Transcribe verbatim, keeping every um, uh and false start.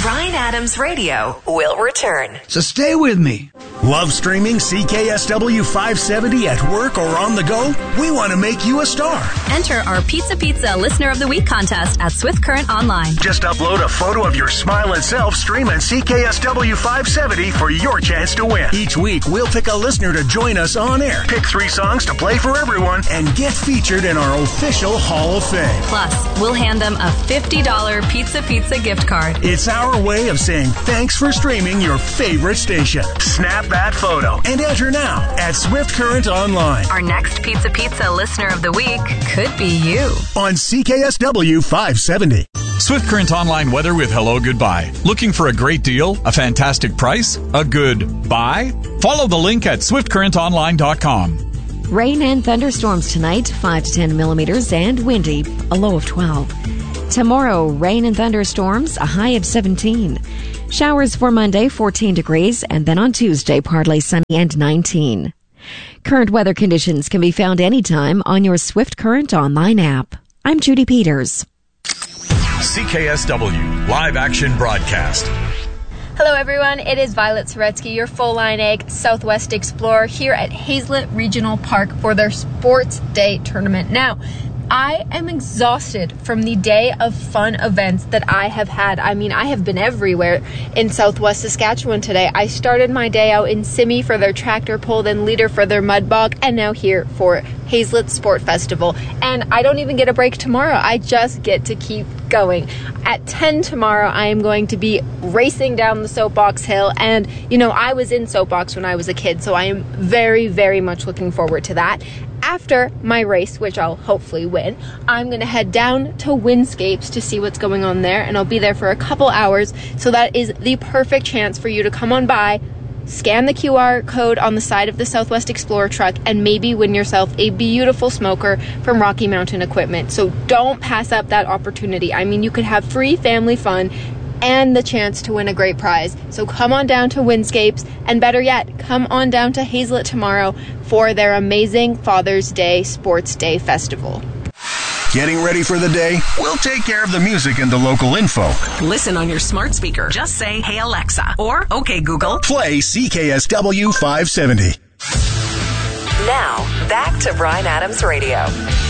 Bryan Adams Radio will return. So stay with me. Love streaming C K S W five seventy at work or on the go? We want to make you a star. Enter our Pizza Pizza Listener of the Week contest at Swift Current Online. Just upload a photo of your smiling self, stream at C K S W five seventy for your chance to win. Each week, we'll pick a listener to join us on air, pick three songs to play for everyone, and get featured in our official Hall of Fame. Plus, we'll hand them a fifty dollars Pizza Pizza gift card. It's our way of saying thanks for streaming your favorite station. Snap that photo and enter now at Swift Current Online. Our next Pizza Pizza Listener of the Week could be you. On C K S W five seventy. Swift Current Online weather with Hello Goodbye. Looking for a great deal, a fantastic price, a good buy? Follow the link at swift current online dot com. Rain and thunderstorms tonight, five to ten millimeters, and windy, a low of twelve. Tomorrow, rain and thunderstorms, a high of seventeen. Showers for Monday, fourteen degrees, and then on Tuesday, partly sunny and nineteen. Current weather conditions can be found anytime on your Swift Current Online app. I'm Judy Peters. C K S W Live Action Broadcast. Hello everyone, it is Violet Soretsky, your full-line egg Southwest Explorer here at Hazlet Regional Park for their Sports Day tournament. Now, I am exhausted from the day of fun events that I have had. I mean, I have been everywhere in Southwest Saskatchewan today. I started my day out in Simi for their tractor pull, then Leader for their mud bog, and now here for Hazlet Sport Festival. And I don't even get a break tomorrow. I just get to keep going. At ten tomorrow, I am going to be racing down the Soapbox Hill. And, you know, I was in Soapbox when I was a kid, so I am very, very much looking forward to that. After my race, which I'll hopefully win, I'm going to head down to Windscapes to see what's going on there, and I'll be there for a couple hours, so that is the perfect chance for you to come on by, scan the Q R code on the side of the Southwest Explorer truck, and maybe win yourself a beautiful smoker from Rocky Mountain Equipment. So don't pass up that opportunity. I mean, you could have free family fun and the chance to win a great prize. So come on down to Windscapes, and better yet, come on down to Hazlet tomorrow for their amazing Father's Day Sports Day Festival. Getting ready for the day? We'll take care of the music and the local info. Listen on your smart speaker. Just say, "Hey Alexa," or "Okay Google." Play C K S W five seventy. Now, back to Bryan Adams Radio.